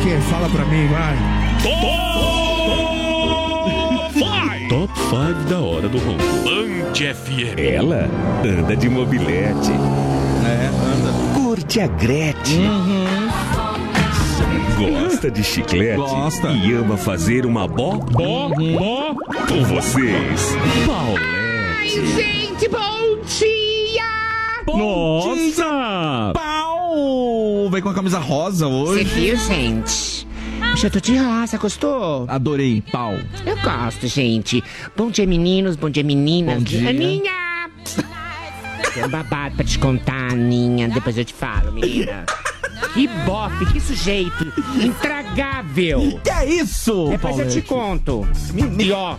quê? Fala pra mim, vai. Top 5 da hora do ronco. Band FM. Ela anda de mobilete. Anda. Curte a Gretchen. Gosta de chiclete. Gosta. E ama fazer uma bó com vocês. Paulette. Gente, bom dia! Nossa! Pau! Vem com a camisa rosa hoje. Você viu, gente? Já tô de rosa, gostou? Adorei, pau. Eu gosto, gente. Bom dia, meninos, bom dia, meninas. Bom dia. Aninha! Tem um babado pra te contar, Aninha. Depois eu te falo, menina. Que bofe, que sujeito intragável. Que é isso, Depois eu te conto. E ó,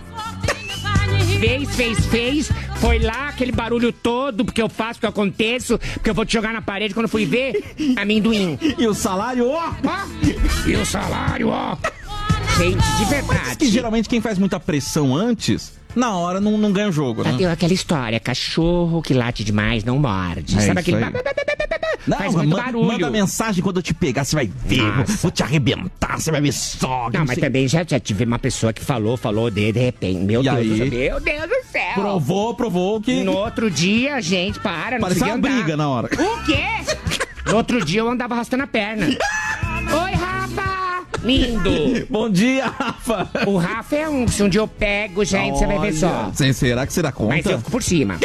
fez, foi lá aquele barulho todo, porque eu faço, porque eu aconteço, porque eu vou te jogar na parede quando fui ver, amendoim. E o salário, ó. E o salário, ó. Gente, de verdade. Mas que geralmente quem faz muita pressão antes, na hora não ganha o jogo, né? Deu aquela história, cachorro que late demais não morde. É Sabe isso aquele... aí. Não, faz muito barulho. Manda mensagem quando eu te pegar, você vai ver. Nossa. Vou te arrebentar, você vai ver só. Não, mas também já tive uma pessoa que falou de repente. Meu E Deus aí? do céu. Meu Deus do céu. Provou que... No outro dia, gente, para. Não Parecia uma consegui andar. briga na hora. O quê? No outro dia eu andava arrastando a perna. Oi, Rafa! Lindo! Bom dia, Rafa. O Rafa é um... Se um dia eu pego, gente, você vai ver só. Será que você dá conta? Mas eu fico por cima.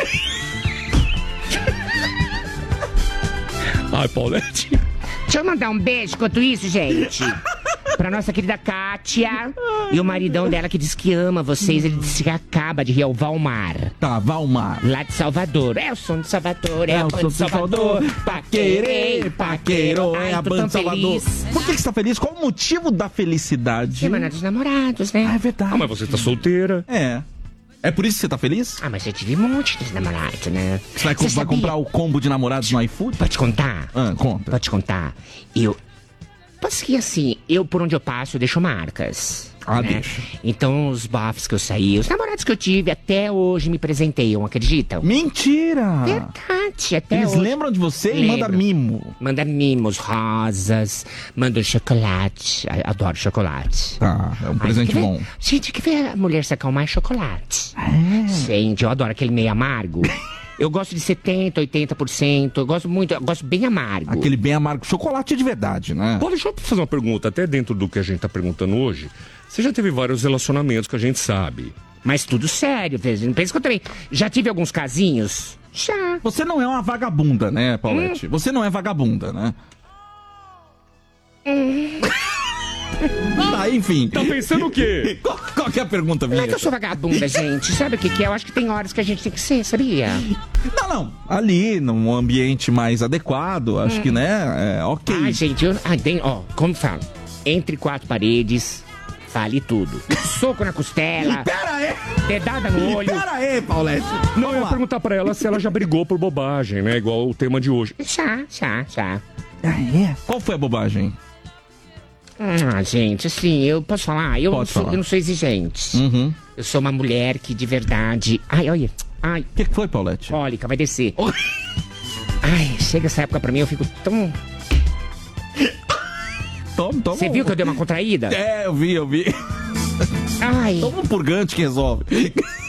Ai, Paulette. Deixa eu mandar um beijo enquanto isso, gente. Pra nossa querida Kátia e o maridão dela que diz que ama vocês. Ele disse que acaba de ir ao Valmar. Tá, Valmar. Lá de Salvador. É o som de Salvador, é o som de Salvador. Paquerê, Paquerou, é Ai, a tô banda tão de Salvador. feliz. Por que você tá feliz? Qual o motivo da felicidade? Semana dos namorados, né? Ah, é verdade. Ah, mas você tá solteira. É. É por isso que você tá feliz? Ah, mas eu tive um monte de namorados, né? Você vai sabia? comprar o combo de namorados no iFood? Pode contar? Conta. Pode contar. Posso que assim, por onde eu passo, eu deixo marcas. Ah, né? deixa. Então, os bafos que eu saí, os namorados que eu tive, até hoje me presenteiam, acreditam? Mentira! Verdade, até Eles hoje. lembram de você e mandam Lembram. mimo. Manda mimos, rosas, manda chocolate. Adoro chocolate. Tá, é um presente quer ver? bom. Gente, que ver a mulher sacar mais chocolate. É. Gente, eu adoro aquele meio amargo. Eu gosto de 70%, 80%. Eu gosto bem amargo. Aquele bem amargo. Chocolate de verdade, né? Pô, deixa eu fazer uma pergunta, até dentro do que a gente tá perguntando hoje. Você já teve vários relacionamentos que a gente sabe. Mas tudo sério, não pensa que eu também. Já tive alguns casinhos? Já. Você não é uma vagabunda, né, Paulette? Você não é vagabunda, né? Tá, enfim. Tá pensando o quê? Qual que é a pergunta, Não é minha? que eu sou vagabunda, gente. Sabe o que é? Eu acho que tem horas que a gente tem que ser, sabia? Não. Ali, num ambiente mais adequado, acho que, né, é ok. Ai, gente, como falo? Entre quatro paredes, vale tudo. Soco na costela, Pera aí! dedada no olho. Pera aí, Paulette! Não, eu ia perguntar pra ela se ela já brigou por bobagem, né? Igual o tema de hoje. Já. Qual foi a bobagem? Gente, assim, eu posso falar? Eu Pode falar. não sou exigente. Uhum. Eu sou uma mulher que de verdade... Ai, olha. Ai, O que foi, Paulette? cólica, vai descer. Ai, chega essa época pra mim, eu fico tão... Toma. Você viu que eu dei uma contraída? É, eu vi. Ai, Toma um purgante que resolve.